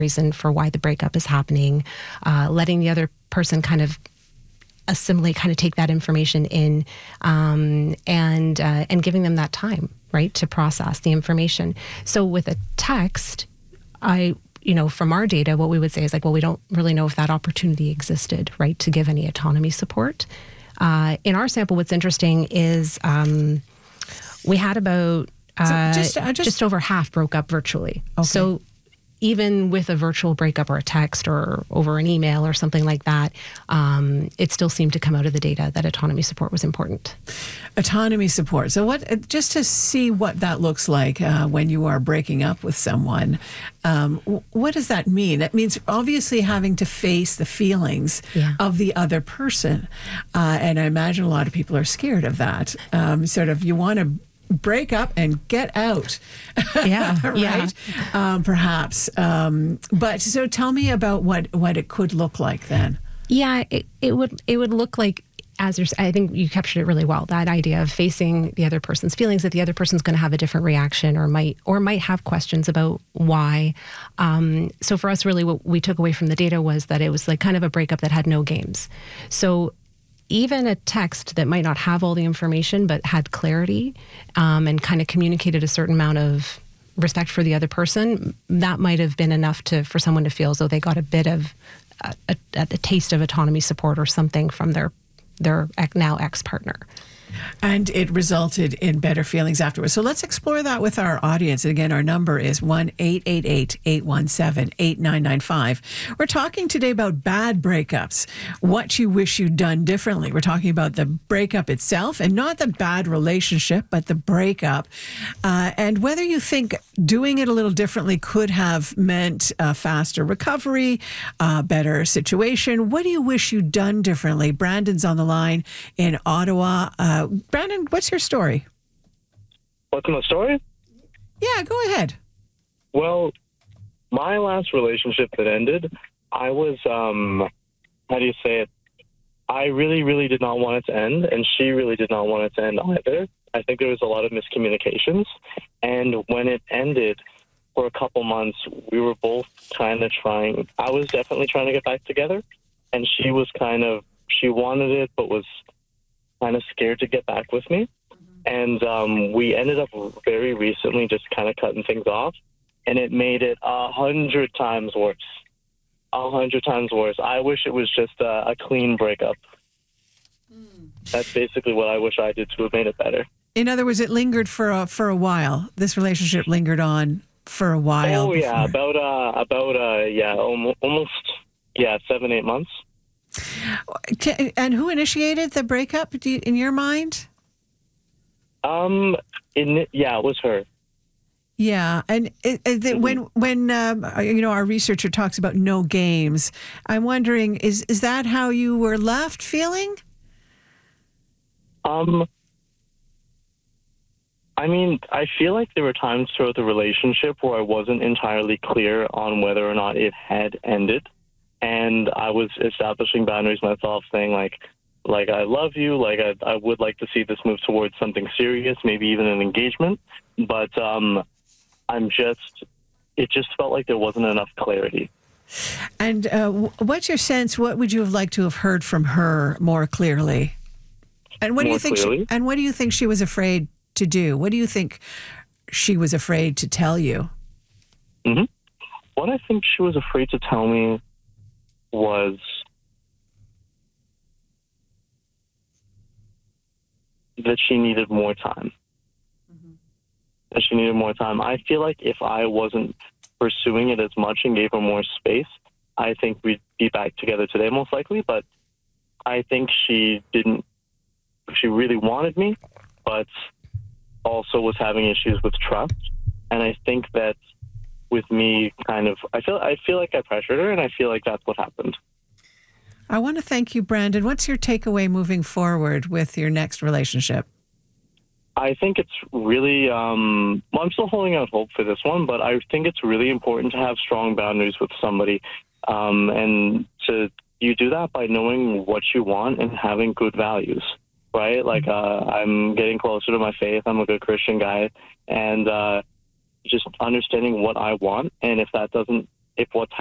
reason for why the breakup is happening, letting the other person kind of assimilate, kind of take that information in, and giving them that time, right, to process the information. So with a text, from our data, what we would say is like, well, we don't really know if that opportunity existed, right, to give any autonomy support. In our sample, what's interesting is we had about just over half broke up virtually. Okay. So even with a virtual breakup or a text or over an email or something like that, it still seemed to come out of the data that autonomy support was important. Autonomy support. So just to see what that looks like when you are breaking up with someone, what does that mean? That means obviously having to face the feelings of the other person. And I imagine a lot of people are scared of that. You want to break up and get out. Right? Perhaps. But so tell me about what it could look like then. Yeah, it would look like, I think you captured it really well, that idea of facing the other person's feelings, that the other person's going to have a different reaction or might have questions about why. So for us, really what we took away from the data was that it was like kind of a breakup that had no games. So even a text that might not have all the information but had clarity and kind of communicated a certain amount of respect for the other person, that might have been enough for someone to feel as though they got a bit of a taste of autonomy support or something from their now ex-partner. And it resulted in better feelings afterwards. So let's explore that with our audience. And again, our number is 1-888-817-8995. We're talking today about bad breakups, what you wish you'd done differently. We're talking about the breakup itself and not the bad relationship, but the breakup. And whether you think doing it a little differently could have meant faster recovery, better situation. What do you wish you'd done differently? Brandon's on the line in Ottawa. Brandon, what's your story? What's my story? Yeah, go ahead. Well, my last relationship that ended, I was, how do you say it? I really, really did not want it to end, and she really did not want it to end either. I think there was a lot of miscommunications, and when it ended, for a couple months, we were both kind of trying. I was definitely trying to get back together, and she wanted it, but was kind of scared to get back with me. And we ended up very recently just kind of cutting things off, and it made it 100 times worse. 100 times worse. I wish it was just a clean breakup. That's basically what I wish I did to have made it better. In other words, it lingered for a while. This relationship lingered on for a while. Oh, yeah, almost 7-8 months. And who initiated the breakup in your mind? It was her. Yeah, and when our researcher talks about no games, I'm wondering, is that how you were left feeling? I mean, I feel like there were times throughout the relationship where I wasn't entirely clear on whether or not it had ended. And I was establishing boundaries myself, saying like I love you, like I would like to see this move towards something serious, maybe even an engagement. But it just felt like there wasn't enough clarity. And what's your sense? What would you have liked to have heard from her more clearly? And what do you think? What do you think she was afraid to do? What do you think she was afraid to tell you? Mm-hmm. What I think she was afraid to tell me was that she needed more time. That she needed more time. I feel like if I wasn't pursuing it as much and gave her more space, I think we'd be back together today most likely. But I think she really wanted me, but also was having issues with trust. And I think that with me I feel like I pressured her, and I feel like that's what happened. I want to thank you, Brandon. What's your takeaway moving forward with your next relationship? I think it's really, I'm still holding out hope for this one, but I think it's really important to have strong boundaries with somebody. And you do that by knowing what you want and having good values, right? Like, I'm getting closer to my faith. I'm a good Christian guy. And just understanding what I want. And if if what's